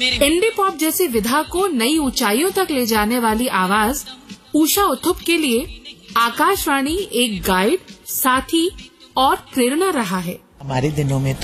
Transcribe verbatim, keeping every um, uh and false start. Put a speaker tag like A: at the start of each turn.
A: Indie pop जैसी विधा को नई ऊंचाइयों तक ले जाने वाली आवाज उषा उत्थुप के लिए आकाशवाणी एक गाइड, साथी और प्रेरणा रहा है।
B: हमारे दिनों में